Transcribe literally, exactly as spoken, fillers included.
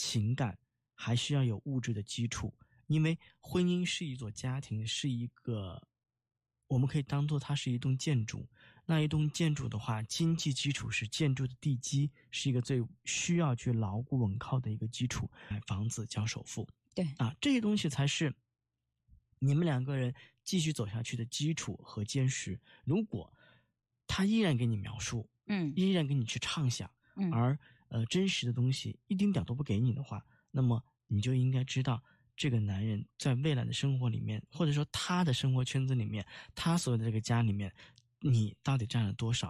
情感，还需要有物质的基础。因为婚姻是一座家庭，是一个我们可以当做它是一栋建筑。那一栋建筑的话，经济基础是建筑的地基，是一个最需要去牢固稳靠的一个基础。买房子交首付， 对啊，这些东西才是你们两个人继续走下去的基础和坚实。如果他依然给你描述， 嗯， 依然给你去畅想， 嗯， 而呃真实的东西一丁点都不给你的话，那么你就应该知道，这个男人在未来的生活里面，或者说他的生活圈子里面，他所有的这个家里面，你到底占了多少？